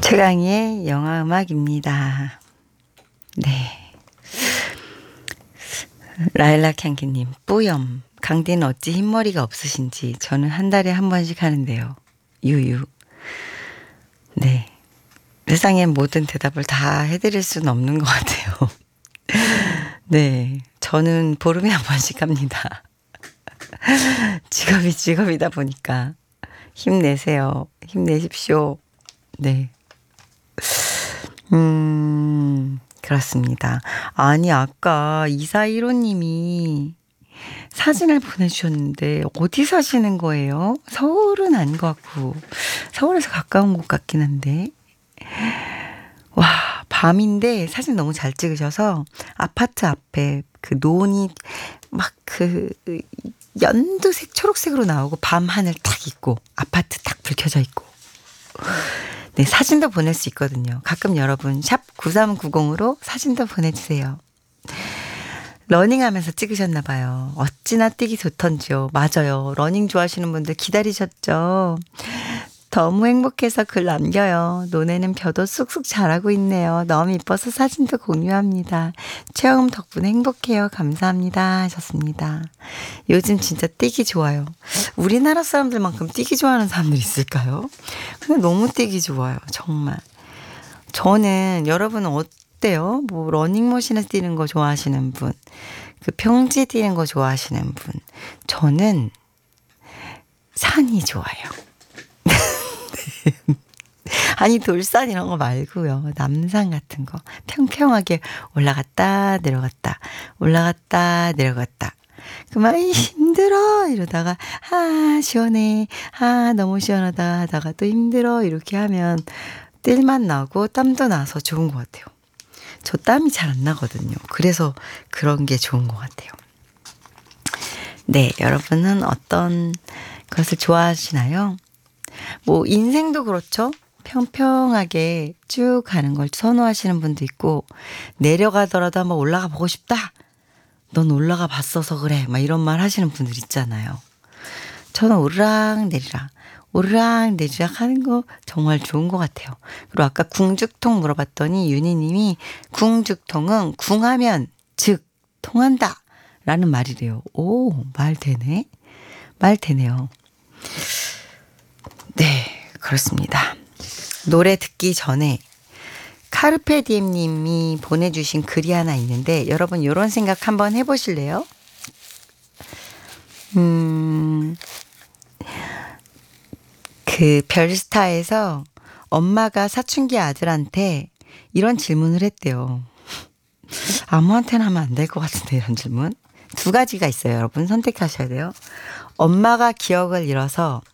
최강희의 영화음악입니다. 네. 라일락 향기님, 뿌염. 강디는 어찌 흰머리가 없으신지 저는 한 달에 한 번씩 하는데요. 유유. 네. 세상의 모든 대답을 다 해드릴 수는 없는 것 같아요. 네. 저는 보름에 한 번씩 합니다. 직업이 직업이다 보니까 힘내세요. 힘내십시오. 네. 그렇습니다. 아니, 아까 2415님이 사진을 보내주셨는데, 어디 사시는 거예요? 서울은 아닌 것 같고, 서울에서 가까운 곳 같긴 한데. 와, 밤인데 사진 너무 잘 찍으셔서, 아파트 앞에 그 논이 막 연두색, 초록색으로 나오고, 밤 하늘 딱 있고, 아파트 딱 불 켜져 있고. 네, 사진도 보낼 수 있거든요. 가끔 여러분 샵 9390으로 사진도 보내주세요. 러닝하면서 찍으셨나 봐요. 어찌나 뛰기 좋던지요. 맞아요. 러닝 좋아하시는 분들 기다리셨죠. 너무 행복해서 글 남겨요. 논에는 벼도 쑥쑥 자라고 있네요. 너무 이뻐서 사진도 공유합니다. 체험 덕분에 행복해요. 감사합니다 하셨습니다. 요즘 진짜 뛰기 좋아요. 우리나라 사람들만큼 뛰기 좋아하는 사람들 있을까요? 근데 너무 뛰기 좋아요. 정말. 저는 여러분은 어때요? 뭐 러닝머신에서 뛰는 거 좋아하시는 분, 그 평지에 뛰는 거 좋아하시는 분. 저는 산이 좋아요. 아니, 돌산 이런 거 말고요. 남산 같은 거 평평하게 올라갔다 내려갔다 올라갔다 내려갔다. 그만 힘들어 이러다가 시원해, 너무 시원하다 하다가 또 힘들어 이렇게 하면 뜰맛 나고 땀도 나서 좋은 것 같아요. 저 땀이 잘 안 나거든요. 그래서 그런 게 좋은 것 같아요. 네, 여러분은 어떤 것을 좋아하시나요? 뭐 인생도 그렇죠. 평평하게 쭉 가는 걸 선호하시는 분도 있고, 내려가더라도 한번 올라가 보고 싶다. 넌 올라가 봤어서 그래. 막 이런 말 하시는 분들 있잖아요. 저는 오르락 내리락 하는 거 정말 좋은 것 같아요. 그리고 아까 궁죽통 물어봤더니 윤희님이 궁죽통은 궁하면 즉 통한다 라는 말이래요. 오, 말 되네. 말 되네요. 네, 그렇습니다. 노래 듣기 전에 카르페디엠 님이 보내주신 글이 하나 있는데, 여러분 이런 생각 한번 해보실래요? 그 별스타에서 엄마가 사춘기 아들한테 이런 질문을 했대요. 아무한테나 하면 안 될 것 같은데, 이런 질문. 두 가지가 있어요. 여러분 선택하셔야 돼요. 엄마가 기억을 잃어서